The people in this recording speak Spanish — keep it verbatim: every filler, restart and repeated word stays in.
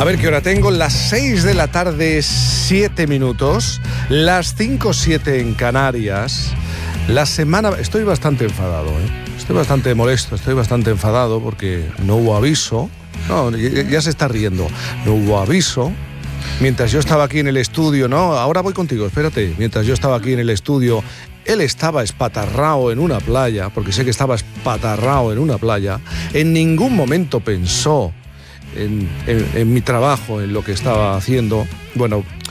A ver qué hora tengo, las seis de la tarde, siete minutos, las cinco siete en Canarias. La semana... Estoy bastante enfadado, ¿eh? Estoy bastante molesto, estoy bastante enfadado porque no hubo aviso. No, ya, ya se está riendo. No hubo aviso. Mientras yo estaba aquí en el estudio, no, ahora voy contigo, espérate. Mientras yo estaba aquí en el estudio, él estaba espatarrao en una playa, porque sé que estaba espatarrao en una playa. En ningún momento pensó en, en, en mi trabajo, en lo que estaba haciendo. Bueno,